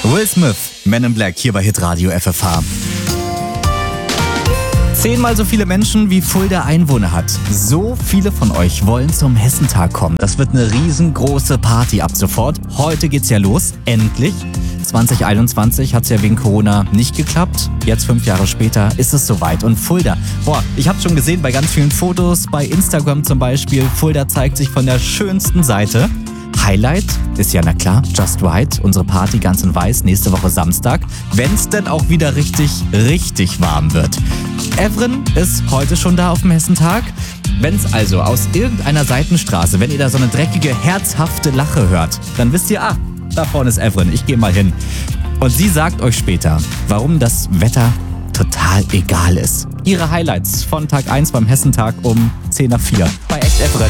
Will Smith, Men in Black, hier bei Hitradio FFH. 10-mal so viele Menschen wie Fulda Einwohner hat. So viele von euch wollen zum Hessentag kommen. Das wird eine riesengroße Party ab sofort. Heute geht's ja los. Endlich. 2021 hat es ja wegen Corona nicht geklappt. Jetzt 5 Jahre später ist es soweit. Und Fulda, ich habe schon gesehen bei ganz vielen Fotos, bei Instagram zum Beispiel, Fulda zeigt sich von der schönsten Seite. Highlight ist ja, na klar, Just Right, unsere Party ganz in weiß, nächste Woche Samstag, wenn es denn auch wieder richtig warm wird. Evren ist heute schon da auf dem Hessentag. Wenn es also aus irgendeiner Seitenstraße, wenn ihr da so eine dreckige, herzhafte Lache hört, dann wisst ihr, da vorne ist Evren, ich gehe mal hin. Und sie sagt euch später, warum das Wetter total egal ist. Ihre Highlights von Tag 1 beim Hessentag um 3:50 bei Echt Evren.